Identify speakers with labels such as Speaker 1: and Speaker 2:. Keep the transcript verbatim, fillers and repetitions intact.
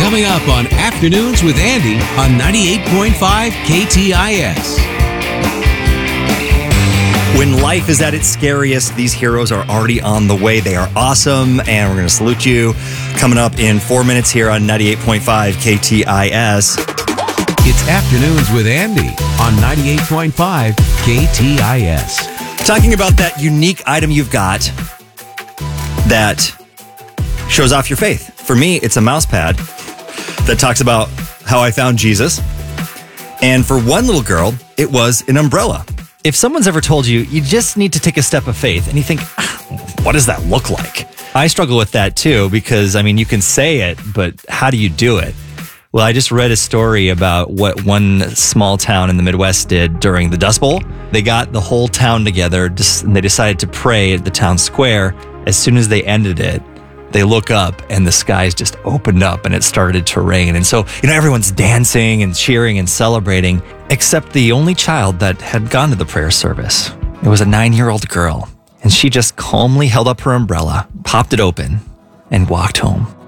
Speaker 1: Coming up on Afternoons with Andy on ninety-eight point five K T I S.
Speaker 2: When life is at its scariest, these heroes are already on the way. They are awesome, and we're going to salute you. Coming up in four minutes here on ninety-eight point five K T I S.
Speaker 1: It's Afternoons with Andy on ninety-eight point five K T I S.
Speaker 2: Talking about that unique item you've got that shows off your faith. For me, it's a mouse pad that talks about how I found Jesus. And for one little girl, it was an umbrella. If someone's ever told you, you just need to take a step of faith, and you think, ah, what does that look like? I struggle with that too, because, I mean, you can say it, but how do you do it? Well, I just read a story about what one small town in the Midwest did during the Dust Bowl. They got the whole town together, and they decided to pray at the town square. As soon as they ended it, they look up and the skies just opened up and it started to rain. And so, you know, everyone's dancing and cheering and celebrating, except the only child that had gone to the prayer service. It was a nine-year-old girl, and she just calmly held up her umbrella, popped it open, and walked home.